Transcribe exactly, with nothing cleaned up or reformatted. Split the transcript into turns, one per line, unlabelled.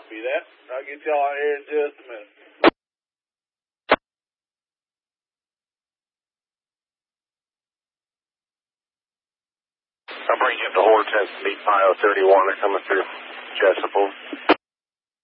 Copy that. I'll get y'all out here in just a minute.
I'll bring you up to Hortense, meet Pio thirty-one. They're coming through Chesapeake.